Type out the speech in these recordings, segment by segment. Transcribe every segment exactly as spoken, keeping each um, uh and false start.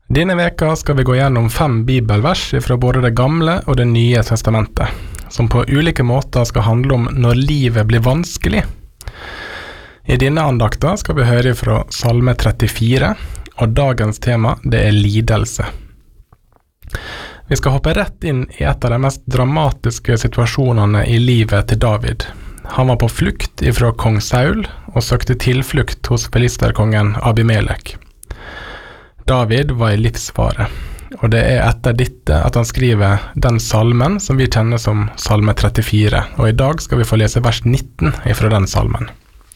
Denne veka skal vi gå gjennom fem bibelvers fra både det gamle og det nye testamentet, som på ulike måter skal handle om når livet blir vanskelig. I denne andakta skal vi høre fra Salme trettifire, og dagens tema det er lidelse. Vi skal hoppe rett inn i et av de mest dramatiske situasjonene i livet til David. Han var på flukt ifra kong Saul og søkte tilflukt hos filisterkongen Abimelek. David var i livsfare, og det er etter dette at han skriver den salmen som vi kjenner som Salme trettifire, og i dag skal vi få lese vers nitten ifra den salmen.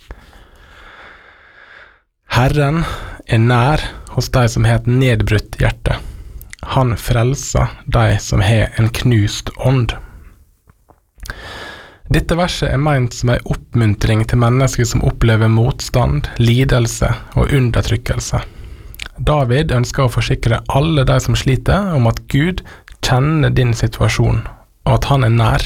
Herren er nær hos de som har et nedbrutt hjerte. Han frelser de som har en knust ånd. Dette verset er ment som en oppmuntring til mennesker som opplever motstand, lidelse og undertrykkelse. David ønsker å forsikre alle de som sliter om at Gud kjenner din situasjon, og at han er nær.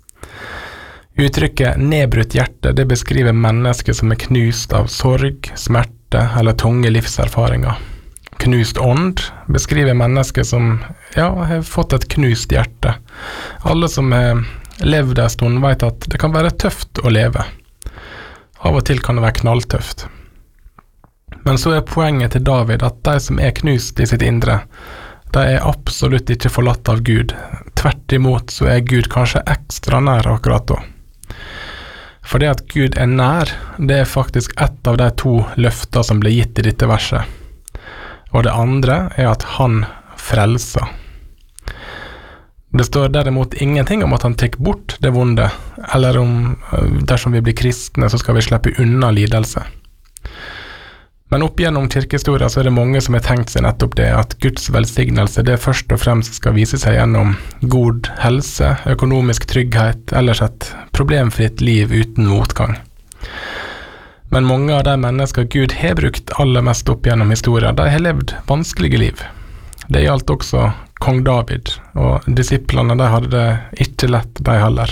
Uttrykket nedbrutt hjerte det beskriver mennesker som er knust av sorg, smerte eller tunge livserfaringer. Knust ånd beskriver mennesker som ja, har fått et knust hjerte. Alle som har levd en stund vet at det kan være tøft å leve. Av og til kan det være knalltøft. Men så er poenget til David at de som er knust i sitt indre, de er absolutt ikke forlatt av Gud. Tvert imot så er Gud kanskje ekstra nær akkurat da. For det at Gud er nær, det er faktisk ett av de to løfter som ble gitt i dette verset. Og det andre er at han frelser. Det står derimot ingenting om at han tek bort det vonde, eller om dersom vi blir kristne så skal vi slippe unna lidelse. Men opp gjennom kirkehistoria så er det mange som har tenkt seg nettopp det, at Guds velsignelse det først og fremst skal vise seg gjennom god helse, økonomisk trygghet, ellers et problemfritt liv uten motgang. Men mange av de mennesker Gud har brukt aller mest opp gjennom historia, de har levd vanskelige liv. Det gjaldt også kong David, og disiplene de hadde det ikke lett de heller.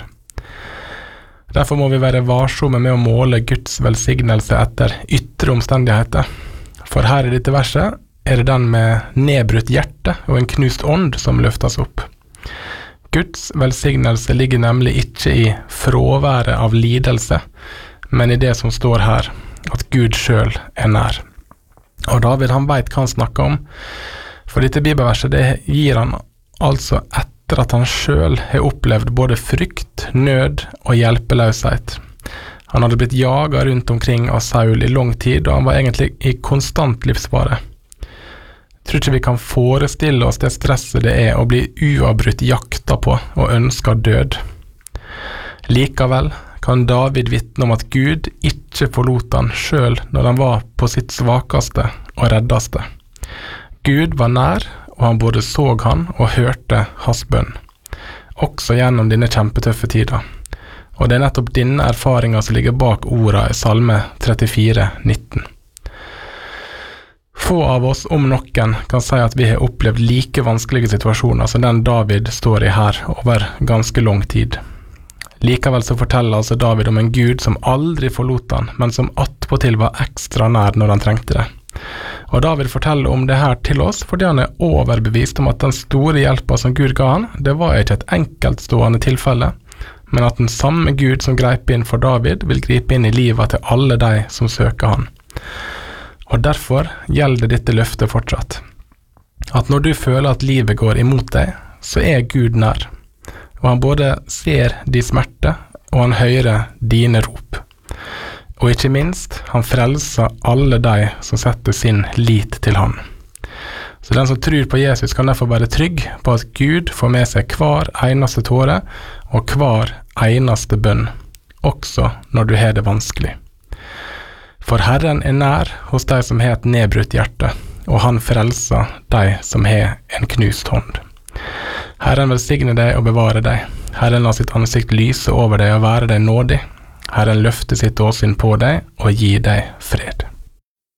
Derfor må vi være varsomme med å måle Guds velsignelse etter ytre omstendigheter. For her i dette verset er det den med nedbrutt hjerte og en knust ånd som løftes opp. Guds velsignelse ligger nemlig ikke i fraværet av lidelse, men i det som står her, at Gud selv er nær. Og David han vet hva han snakker om, for dette bibelverset det gir han altså etter at han selv har opplevd både frykt, nød og hjelpeløshet. Han hadde blitt jaget rundt omkring av Saul i lang tid, og han var egentlig i konstant livsfare. Jeg tror ikke vi kan forestille oss det stresset det er å bli uavbrutt jakta på og ønska død. Likevel kan David vitne om at Gud ikke forlot han selv når han var på sitt svakeste og reddeste. Gud var nær, og han både så han og hørte hans bønn, også gjennom denne kjempetøffe tida. Og det er nettopp denne erfaringen som ligger bak orda i Salme trettifire nitten. Få av oss om noen kan si at vi har opplevd like vanskelige situasjoner som den David står i her over ganske lang tid. Likevel så forteller altså David om en Gud som aldri forlot han, men som attpåtil var ekstra nær når han trengte det. Og David forteller om det her til oss fordi han er overbevist om at den store hjelpa som Gud ga han, det var ikke et enkeltstående tilfelle, men at den samme Gud som greip inn for David vil gripe inn i livet til alle de som søker han. Og derfor gjelder dette løftet fortsatt. At når du føler at livet går imot deg, så er Gud nær. Og han både ser de smerte, og han hører dine rop. Og ikke minst, han frelser alle de som setter sin lit til han. Så den som tror på Jesus kan derfor være trygg på at Gud får med seg hver eneste tåre og hver eneste bønn, også når du har det vanskelig. For Herren er nær hos de som har et nedbrutt hjerte, og han frelser de som har en knust hånd. Herren velsigne deg og bevare deg. Herren lar sitt ansikt lyse over deg og være deg nådig. Herren løfter sitt åsyn på deg og gir deg fred.